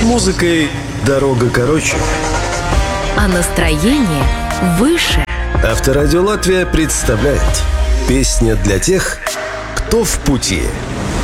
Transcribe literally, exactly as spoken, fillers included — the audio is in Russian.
музыкой дорога короче, а настроение выше. Авторадио Латвия представляет: песня для тех, кто в пути.